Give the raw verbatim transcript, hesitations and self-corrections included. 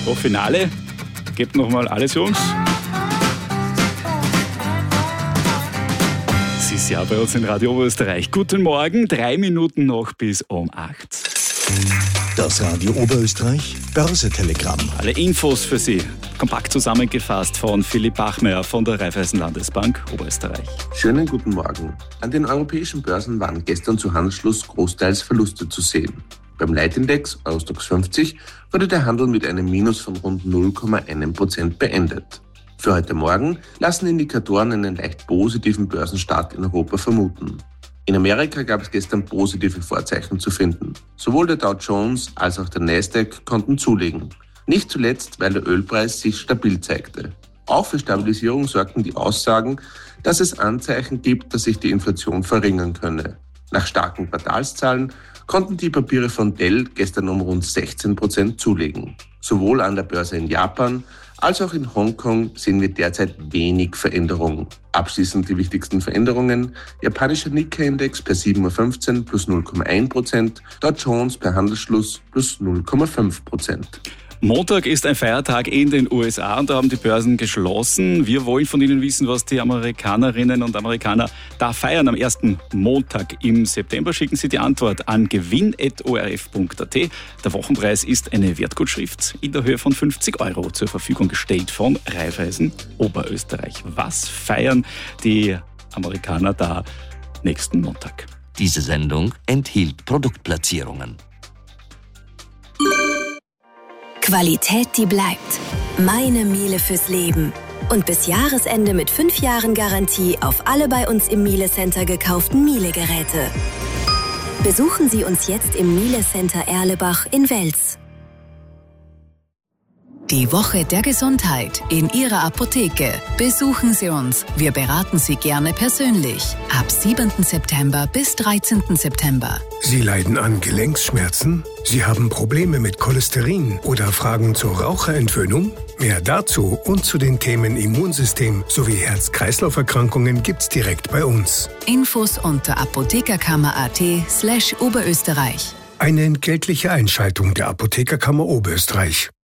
So, Finale. Gebt nochmal alles, Jungs. Es ist ja bei uns in Radio Oberösterreich. Guten Morgen, drei Minuten noch bis um acht. Das Radio Oberösterreich Börsetelegramm. Alle Infos für Sie, kompakt zusammengefasst von Philipp Bachmeier von der Raiffeisen Landesbank Oberösterreich. Schönen guten Morgen. An den europäischen Börsen waren gestern zu Handelsschluss großteils Verluste zu sehen. Beim Leitindex Eurostoxx fünfzig wurde der Handel mit einem Minus von rund null Komma eins Prozent beendet. Für heute Morgen lassen Indikatoren einen leicht positiven Börsenstart in Europa vermuten. In Amerika gab es gestern positive Vorzeichen zu finden. Sowohl der Dow Jones als auch der Nasdaq konnten zulegen. Nicht zuletzt, weil der Ölpreis sich stabil zeigte. Auch für Stabilisierung sorgten die Aussagen, dass es Anzeichen gibt, dass sich die Inflation verringern könne. Nach starken Quartalszahlen konnten die Papiere von Dell gestern um rund sechzehn Prozent zulegen. Sowohl an der Börse in Japan als auch in Hongkong sehen wir derzeit wenig Veränderung. Abschließend die wichtigsten Veränderungen. Japanischer Nikkei-Index per sieben Uhr fünfzehn plus null Komma eins Prozent, Dow Jones per Handelsschluss plus null Komma fünf Prozent. Montag ist ein Feiertag in den U S A und da haben die Börsen geschlossen. Wir wollen von Ihnen wissen, was die Amerikanerinnen und Amerikaner da feiern am ersten Montag im September. Schicken Sie die Antwort an gewinn at o r f punkt a t. Der Wochenpreis ist eine Wertgutschrift in der Höhe von fünfzig Euro zur Verfügung gestellt von Raiffeisen Oberösterreich. Was feiern die Amerikaner da nächsten Montag? Diese Sendung enthielt Produktplatzierungen. Qualität, die bleibt. Meine Miele fürs Leben. Und bis Jahresende mit fünf Jahren Garantie auf alle bei uns im Miele Center gekauften Miele-Geräte. Besuchen Sie uns jetzt im Miele Center Erlebach in Wels. Die Woche der Gesundheit in Ihrer Apotheke. Besuchen Sie uns. Wir beraten Sie gerne persönlich. Ab siebenten September bis dreizehnten September. Sie leiden an Gelenkschmerzen? Sie haben Probleme mit Cholesterin oder Fragen zur Raucherentwöhnung? Mehr dazu und zu den Themen Immunsystem sowie Herz-Kreislauf-Erkrankungen gibt's direkt bei uns. Infos unter apothekerkammer.at slash Oberösterreich. Eine entgeltliche Einschaltung der Apothekerkammer Oberösterreich.